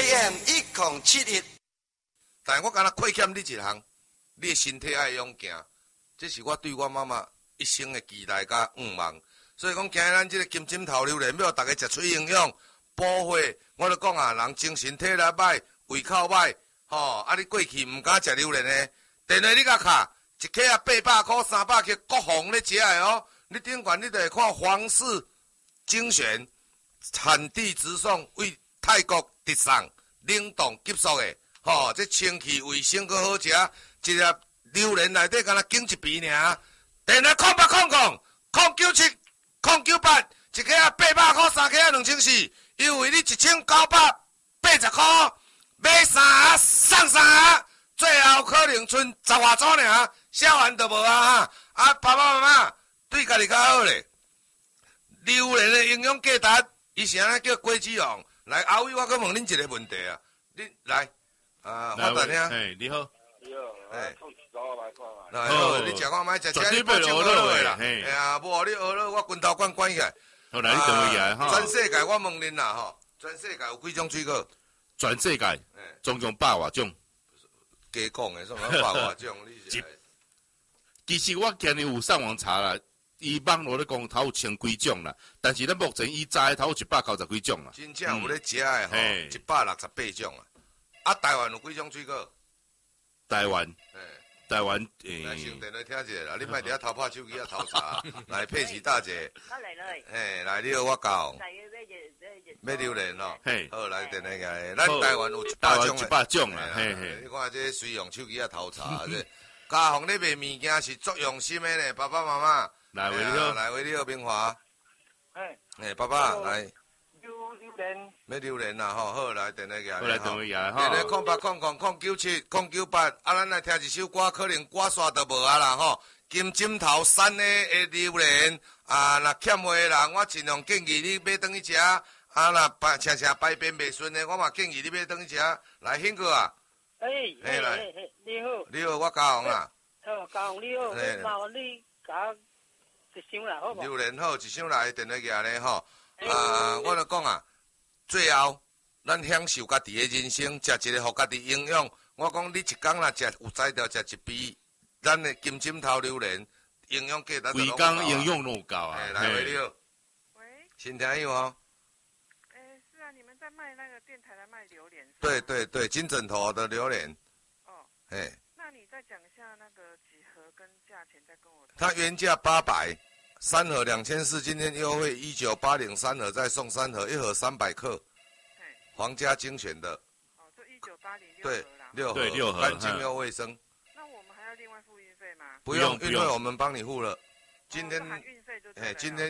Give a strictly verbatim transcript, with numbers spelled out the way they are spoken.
M 一零七一。 但我敢若亏欠你一项，你的身体爱用行，这是我对我妈妈一生的期待甲愿望。所以讲，今日咱这个金针头榴莲要大家食出营养，补血。我咧讲啊，人精神体力歹，胃口歹，吼、啊！你过去毋敢食榴莲的，电话你甲卡，一克啊八百块、三百克，国防咧食的哦。你顶悬你就会看皇氏精选，产地直送，为泰国直送，冷冻急速的，吼、这清气卫生阁好食，一粒榴莲内底敢若拣一皮尔。电话空八空空空九七空九八，一克啊八百块，三克啊两千四，因为你一千九百八十块买三盒送三盒，最后可能剩十外组尔，写完就无啊哈！啊，爸爸妈妈对家己较好咧。榴莲的营养价值，伊是安尼叫果子王。来，阿伟，我搁问恁一个问题啊，你来啊，我等下。 哎，你好。 你好，哎，从早来看嘛。 来好，你食看卖，食食你把酒喝落啦。哎呀，无你喝落，我拳头管关起来。 好，来你等我下哈。 全世界我问恁啦吼，全世界有几种水果？ 全世界，总共百外种。 加讲的，什么百外种？你是？ 其实我今日有上网查啦，伊网络咧讲头有千几种啦，但是咱目前伊知头有一百九十几种啦。 真正有咧食的吼，一百六十八种啊。啊，台湾有几种水果？ 台湾， 哎， 台湾诶。来先电话听一下啦，你莫伫遐偷拍手机啊偷查。来，佩奇大姐。 我来了。 嘿，来，你好，我教。 来要要买榴莲咯。 嘿。 好，来电话个，咱台湾有一百种一百种啦，嘿嘿。 你看这随用手机啊偷查这。家红咧卖物件是足用心的咧，爸爸妈妈。 来，喂，你好， 来，喂，你好，明华。 哎。 哎，爸爸，来。 榴榴莲。 要榴莲啦，吼，好，来电话个。 好，来电话个， 吼。电话空八空空空九七空九八，啊，咱来听一首歌，可能歌刷都无啊啦，吼。金针头山的的榴莲，啊，若欠话的人，我尽量建议你买转去食。啊，若排常常排便袂顺的，我嘛建议你买转去食。来，兴哥啊。 哎，哎来，你好。 你好，我嘉宏啦。 好，嘉宏你好，麻烦你甲一箱啦，好无？ 榴莲好，一箱来电话个咧吼。啊，我著讲啊，最后咱享受家己的人生，食一个互家己营养。我讲你一工若食有才调食一杯，咱的金针头榴莲营养价值都规工营养拢有够啊。 来，喂，你好。 喂。 新听有哦。 哎，是啊，你们在卖那个电台在卖榴莲。 对对对，金枕头的榴莲。 哦。 哎。 那你再讲一下那个几盒跟价钱，再跟我。 它原价八百。三盒两千四，今天优惠一九八零，三盒再送三盒，一盒三百克，皇家精选的。 哦，就一九八零对，六盒， 对六盒， 干净又卫生。 那我们还要另外付运费吗？ 不用，运费我们帮你付了。今天， 运费就哎，今天。